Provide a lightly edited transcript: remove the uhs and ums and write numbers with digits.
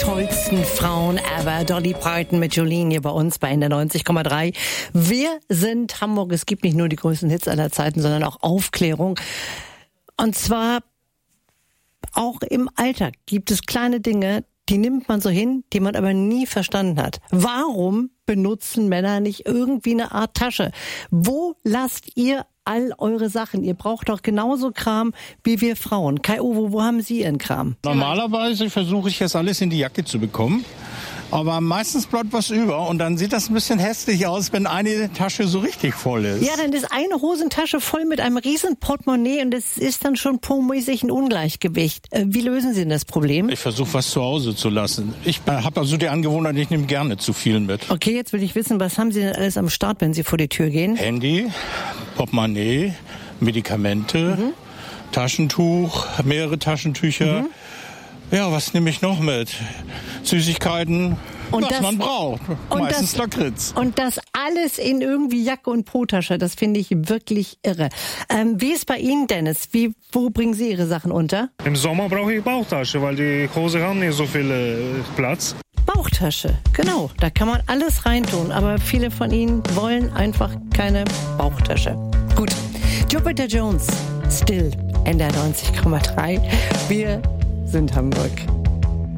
tollsten Frauen ever. Dolly Parton mit Jolene hier bei uns bei NDR 90,3. Wir sind Hamburg. Es gibt nicht nur die größten Hits aller Zeiten, sondern auch Aufklärung. Und zwar auch im Alltag gibt es kleine Dinge, die nimmt man so hin, die man aber nie verstanden hat. Warum benutzen Männer nicht irgendwie eine Art Tasche? Wo lasst ihr all eure Sachen? Ihr braucht doch genauso Kram wie wir Frauen. Kai-Uwe, wo haben Sie Ihren Kram? Normalerweise versuche ich das alles in die Jacke zu bekommen. Aber meistens bleibt was über und dann sieht das ein bisschen hässlich aus, wenn eine Tasche so richtig voll ist. Ja, dann ist eine Hosentasche voll mit einem riesen Portemonnaie und es ist dann schon mäßig ein Ungleichgewicht. Wie lösen Sie denn das Problem? Ich versuche, was zu Hause zu lassen. Ich habe also die Angewohnheit, ich nehme gerne zu viel mit. Okay, jetzt will ich wissen, was haben Sie denn alles am Start, wenn Sie vor die Tür gehen? Handy, Portemonnaie, Medikamente, Taschentuch, mehrere Taschentücher. Ja, was nehme ich noch mit? Süßigkeiten, was man braucht. Meistens Lakritz. Und das alles in irgendwie Jacke und Po-Tasche, das finde ich wirklich irre. Wie ist bei Ihnen, Dennis? Wo bringen Sie Ihre Sachen unter? Im Sommer brauche ich Bauchtasche, weil die Hose haben nicht so viel Platz. Bauchtasche, genau. Da kann man alles reintun, aber viele von Ihnen wollen einfach keine Bauchtasche. Gut, Jupiter Jones, Still, NDR 90,3. Wir sind Hamburg.